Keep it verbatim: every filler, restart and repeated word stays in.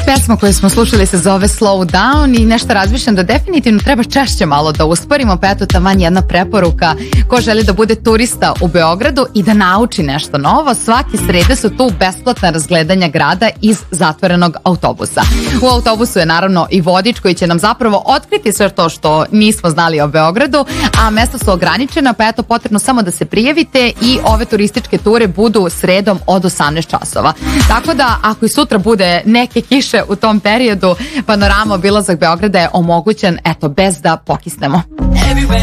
Pesma koju smo slušali se zove Slow Down i nešto razmišljam da definitivno treba češće malo da usporimo, pa eto taman jedna preporuka ko želi da bude turista u Beogradu i da nauči nešto novo. Svake srede su tu besplatna razgledanja grada iz zatvorenog autobusa. U autobusu je naravno i vodič koji će nam zapravo otkriti sve to što nismo znali o Beogradu, a mesta su ograničena, pa eto potrebno samo da se prijavite i ove turističke ture budu sredom od osamnaest časova. Tako da ako i sutra bude neke kiše u tom periodu, panorama obilazak Beograda je omogućen, eto, bez da pokisnemo.